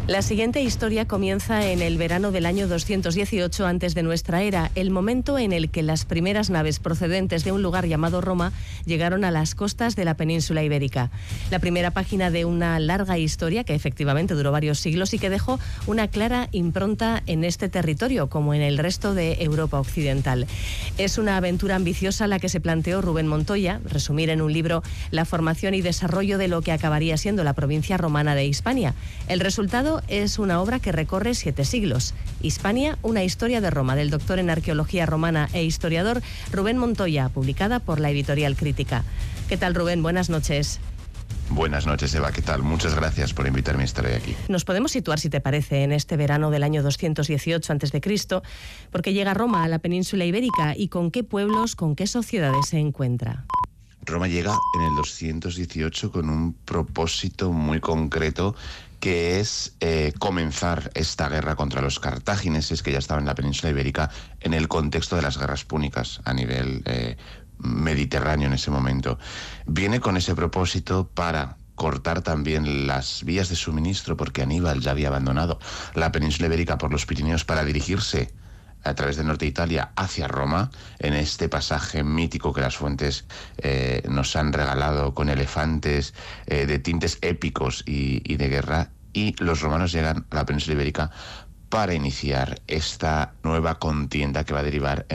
La siguiente historia comienza en el verano del año 218 antes de nuestra era, el momento en el que las primeras naves procedentes de un lugar llamado Roma llegaron a las costas de la península ibérica. La primera página de una larga historia que efectivamente duró varios siglos y que dejó una clara impronta en este territorio, como en el resto de Europa occidental. Es una aventura ambiciosa la que se planteó Rubén Montoya, resumir en un libro la formación y desarrollo de lo que acabaría siendo la provincia romana de Hispania. El resultado es una obra que recorre 7 siglos. Hispania, una historia de Roma, del doctor en arqueología romana e historiador Rubén Montoya, publicada por la editorial Crítica. ¿Qué tal, Rubén? Buenas noches. Buenas noches, Eva. ¿Qué tal? Muchas gracias por invitarme a estar aquí. Nos podemos situar, si te parece, en este verano del año 218 a.C., porque llega Roma a la península ibérica y con qué pueblos, con qué sociedades se encuentra. Roma llega en el 218 con un propósito muy concreto, que es comenzar esta guerra contra los cartagineses que ya estaban en la península ibérica en el contexto de las guerras púnicas a nivel mediterráneo en ese momento. Viene con ese propósito para cortar también las vías de suministro, porque Aníbal ya había abandonado la península ibérica por los Pirineos para dirigirse a través del norte de Italia hacia Roma, en este pasaje mítico que las fuentes nos han regalado con elefantes de tintes épicos y de guerra, y los romanos llegan a la península ibérica para iniciar esta nueva contienda que va a derivar en